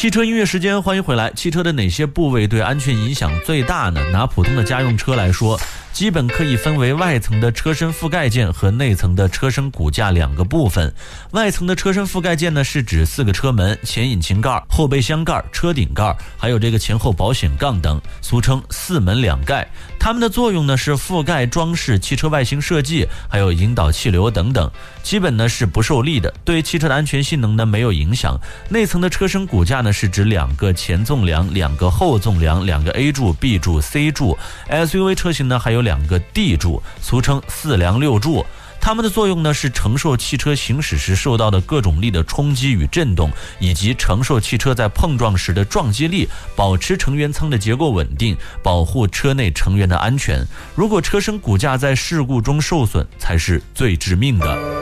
汽车音乐时间，欢迎回来。汽车的哪些部位对安全影响最大呢？拿普通的家用车来说，基本可以分为外层的车身覆盖件和内层的车身骨架两个部分。外层的车身覆盖件呢，是指4个车门、前引擎盖、后备箱盖、车顶盖，还有这个前后保险杠等，俗称4门2盖。它们的作用呢是覆盖装饰汽车外形设计，还有引导气流等等，基本呢是不受力的，对汽车的安全性能呢没有影响。内层的车身骨架呢是指2个前纵梁、2个后纵梁、2个 A 柱、B 柱、C 柱。SUV 车型呢还有2个 D 柱，俗称4梁6柱。它们的作用呢是承受汽车行驶时受到的各种力的冲击与震动，以及承受汽车在碰撞时的撞击力，保持成员舱的结构稳定，保护车内成员的安全。如果车身骨架在事故中受损，才是最致命的。